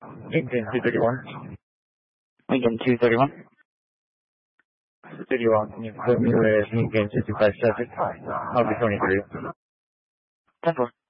Lincoln 231. Lincoln 231. 231, can you put me with Lincoln 65 subject? I'll be 23. 10-4.